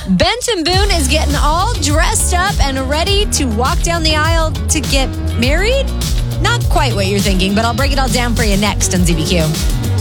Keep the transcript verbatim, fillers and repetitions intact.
Benton Boone is getting all dressed up and ready to walk down the aisle to get married. Not quite what you're thinking, but I'll break it all down for you next on Z B Q.